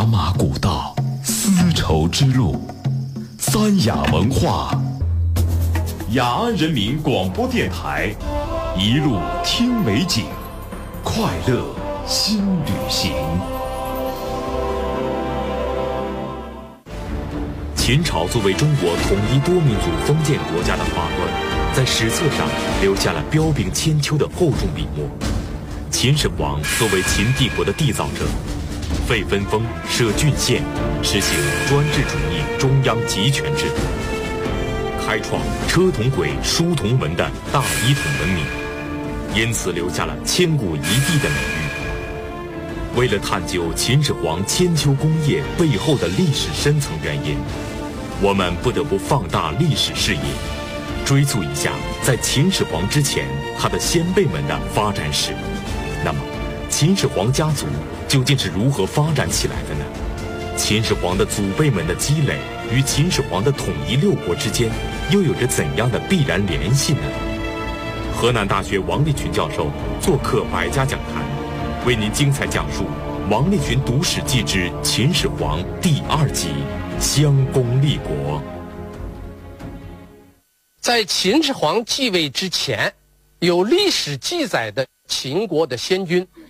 马古道，丝绸之路，三雅文化，雅安人民广播电台，一路听美景，快乐新旅行。 秦朝作为中国统一多民族封建国家的发端，在史册上留下了彪炳千秋的厚重笔墨。秦始皇作为秦帝国的缔造者，废分封，设郡县，实行专制主义中央集权制度，开创车同轨、书同文的大一统文明，因此留下了千古一帝的美誉。为了探究秦始皇千秋功业背后的历史深层原因，我们不得不放大历史视野，追溯一下在秦始皇之前他的先辈们的发展史。那么，秦始皇家族究竟是如何发展起来的呢？秦始皇的祖辈们的积累与秦始皇的统一六国之间又有着怎样的必然联系呢？河南大学王立群教授做客百家讲坛，为您精彩讲述王立群读史记之秦始皇第2集：襄公立国。 在秦始皇继位之前，有历史记载的秦国的先君